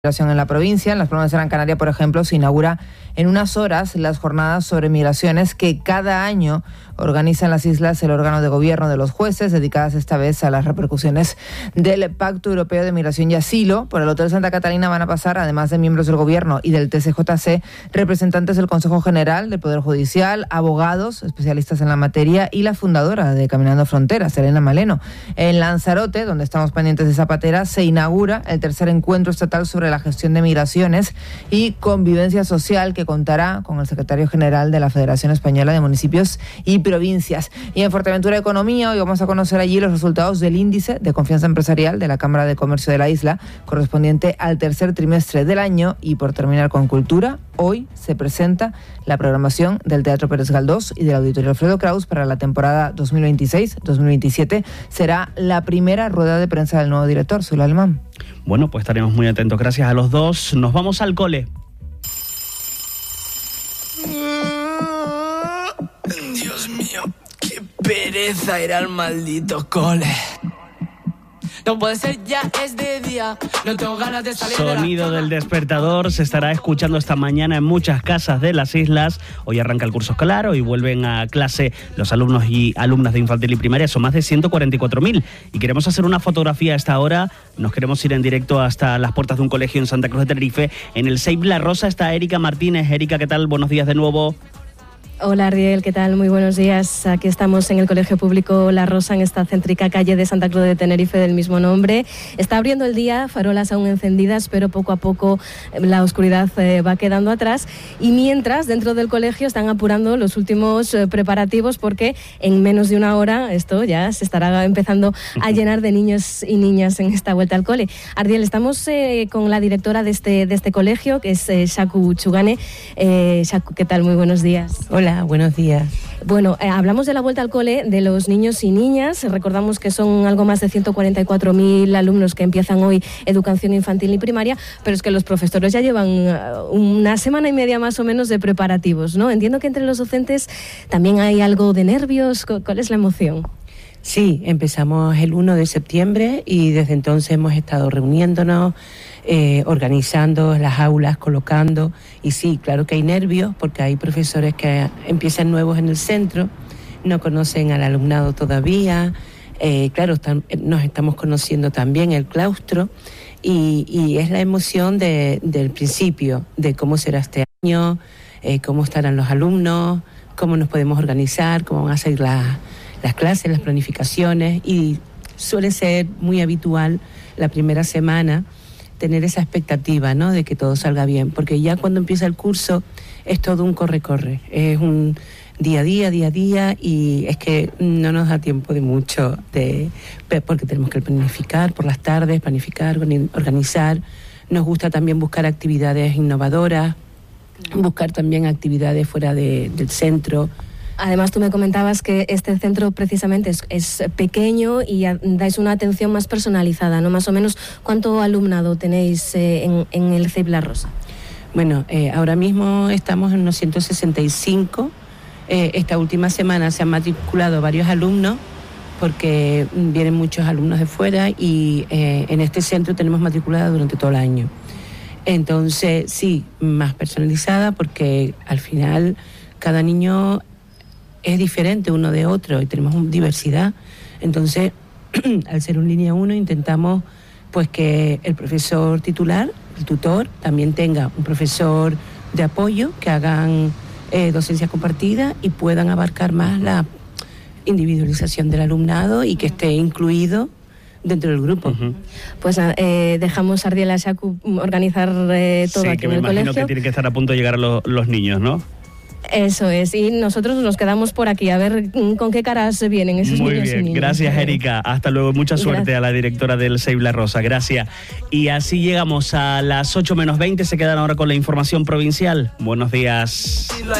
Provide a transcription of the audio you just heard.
En la provincia, en las Palmas de Gran Canaria, por ejemplo, se inaugura en unas horas las jornadas sobre migraciones que cada año organiza en las islas el órgano de gobierno de los jueces, dedicadas esta vez a las repercusiones del Pacto Europeo de Migración y Asilo. Por el Hotel Santa Catalina van a pasar, además de miembros del gobierno y del TSJC, representantes del Consejo General, del Poder Judicial, abogados, especialistas en la materia y la fundadora de Caminando Fronteras, Elena Maleno. En Lanzarote, donde estamos pendientes de Zapatera, se inaugura el tercer encuentro estatal sobre la gestión de migraciones y convivencia social, que contará con el secretario general de la Federación Española de Municipios y Provincias. Y en Fuerteventura Economía, hoy vamos a conocer allí los resultados del índice de confianza empresarial de la Cámara de Comercio de la isla, correspondiente al tercer trimestre del año. Y por terminar con cultura, hoy se presenta la programación del Teatro Pérez Galdós y del Auditorio Alfredo Kraus para la temporada 2026-2027. Será la primera rueda de prensa del nuevo director, Sula Alemán. Bueno, pues estaremos muy atentos. Gracias a los dos. Nos vamos al cole. Dios mío, qué pereza ir al maldito cole. No puede ser, ya es de día. No tengo ganas de salir. Sonido del despertador se estará escuchando esta mañana en muchas casas de las islas. Hoy arranca el curso escolar, hoy vuelven a clase los alumnos y alumnas de infantil y primaria. Son más de 144.000 y queremos hacer una fotografía a esta hora. Nos queremos ir en directo hasta las puertas de un colegio en Santa Cruz de Tenerife. En el Save La Rosa está Erika Martínez. Erika, ¿qué tal? Buenos días de nuevo. Hola Ariel, ¿qué tal? Muy buenos días. Aquí estamos en el Colegio Público La Rosa, en esta céntrica calle de Santa Cruz de Tenerife del mismo nombre. Está abriendo el día, farolas aún encendidas, pero poco a poco la oscuridad va quedando atrás. Y mientras, dentro del colegio están apurando los últimos preparativos, porque en menos de una hora esto ya se estará empezando a llenar de niños y niñas en esta vuelta al cole. Ariel, estamos con la directora de este colegio, que es Shaku Chugane. Shaku, ¿qué tal? Muy buenos días. Hola. Buenos días. Bueno, hablamos de la vuelta al cole de los niños y niñas. Recordamos que son algo más de 144.000 alumnos que empiezan hoy educación infantil y primaria, pero es que los profesores ya llevan una semana y media más o menos de preparativos, ¿no? Entiendo que entre los docentes también hay algo de nervios. ¿Cuál es la emoción? Sí, empezamos el 1 de septiembre y desde entonces hemos estado reuniéndonos, organizando las aulas, colocando, y sí, claro que hay nervios porque hay profesores que empiezan nuevos en el centro, no conocen al alumnado todavía, claro, nos estamos conociendo también el claustro y es la emoción del principio, de cómo será este año, cómo estarán los alumnos, cómo nos podemos organizar, cómo van a ser las clases, las planificaciones, y suele ser muy habitual la primera semana tener esa expectativa, ¿no?, de que todo salga bien, porque ya cuando empieza el curso es todo un corre-corre, es un día a día, y es que no nos da tiempo de mucho, porque tenemos que planificar por las tardes, organizar. Nos gusta también buscar actividades innovadoras, buscar también actividades fuera del centro. Además, tú me comentabas que este centro precisamente es pequeño y dais una atención más personalizada, ¿no? Más o menos, ¿cuánto alumnado tenéis en el CEIP La Rosa? Bueno, ahora mismo estamos en unos 165. Esta última semana se han matriculado varios alumnos porque vienen muchos alumnos de fuera y en este centro tenemos matriculada durante todo el año. Entonces, sí, más personalizada porque al final cada niño es diferente uno de otro y tenemos diversidad. Entonces, al ser un línea 1, intentamos pues que el profesor titular, el tutor, también tenga un profesor de apoyo, que hagan docencia compartida y puedan abarcar más la individualización del alumnado y que esté incluido dentro del grupo. Uh-huh. Pues dejamos a Ardiel Shaku organizar todo aquí en el colegio. Sí, que me imagino que tienen que estar a punto de llegar los niños, ¿no? Eso es, y nosotros nos quedamos por aquí a ver con qué caras vienen esos niños y niñas. Muy bien, gracias Erika, hasta luego, mucha suerte a la directora del Save La Rosa, gracias. Y así llegamos a las 8 menos 20, se quedan ahora con la información provincial. Buenos días.